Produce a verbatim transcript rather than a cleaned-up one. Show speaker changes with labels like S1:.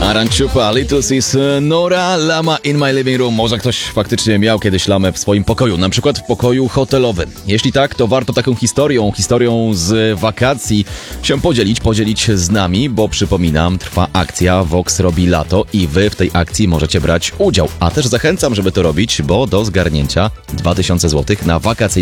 S1: Aranchupa, Little Sis, Nora, Lama in my living room. Może ktoś faktycznie miał kiedyś lamę w swoim pokoju, na przykład w pokoju hotelowym. Jeśli tak, to warto taką historią, historią z wakacji się podzielić, podzielić z nami, bo przypominam, trwa akcja Vox robi lato i wy w tej akcji możecie brać udział. A też zachęcam, żeby to robić, bo do zgarnięcia dwa tysiące złotych na wakacyjne